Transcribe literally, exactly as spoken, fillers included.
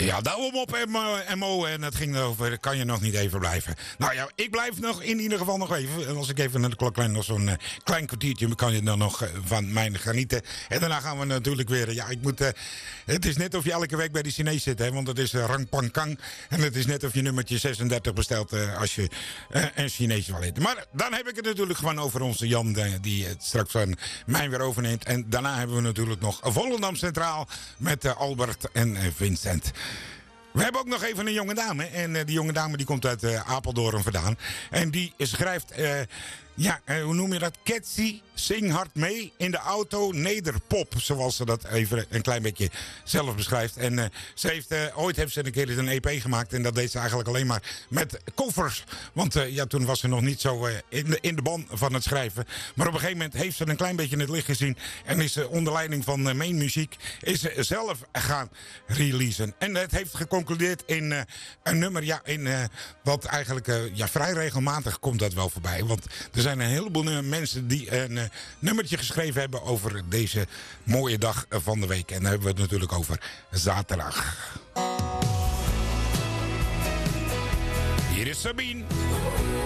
Ja, douw hem op M O en het ging over, kan je nog niet even blijven. Nou ja, ik blijf nog in ieder geval nog even. En als ik even naar de klok nog zo'n uh, klein kwartiertje, kan je dan nog uh, van mij genieten. En daarna gaan we natuurlijk weer, ja, ik moet, uh, het is net of je elke week bij de Chinees zit, hè, want het is uh, rang pang kang. En het is net of je nummertje zesendertig bestelt uh, als je uh, een Chinees wil eten. Maar dan heb ik het natuurlijk gewoon over onze Jan, uh, die het straks van mij weer overneemt. En daarna hebben we natuurlijk nog Volendam Centraal met uh, Albert en uh, Vincent. We hebben ook nog even een jonge dame. En uh, die jonge dame die komt uit uh, Apeldoorn vandaan. En die schrijft... Uh, ja, uh, hoe noem je dat? Ketsie, zing hard mee in de auto, nederpop. Zoals ze dat even een klein beetje zelf beschrijft. En uh, ze heeft, uh, ooit heeft ze een keer een E P gemaakt. En dat deed ze eigenlijk alleen maar met covers. Want uh, ja, toen was ze nog niet zo uh, in, de, in de ban van het schrijven. Maar op een gegeven moment heeft ze een klein beetje in het licht gezien. En is ze onder leiding van uh, Main Muziek is ze zelf gaan releasen. En het heeft geconcludeerd in uh, een nummer. Ja, in, uh, wat eigenlijk uh, ja, vrij regelmatig komt dat wel voorbij. Want er zijn een heleboel uh, mensen die een uh, nummertje geschreven hebben over deze mooie dag uh, van de week. En dan hebben we het natuurlijk over zaterdag. Hier is Sabine.